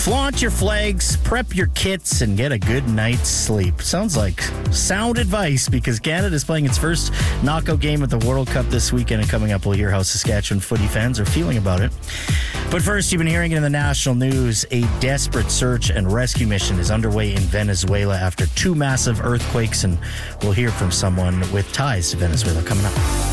Flaunt your flags, prep your kits, and get a good night's sleep. Sounds like sound advice because Canada is playing its first knockout game at the World Cup this weekend, and coming up we'll hear how Saskatchewan footy fans are feeling about it. But first, you've been hearing it in the national news. A desperate search and rescue mission is underway in Venezuela after two massive earthquakes, and we'll hear from someone with ties to Venezuela coming up.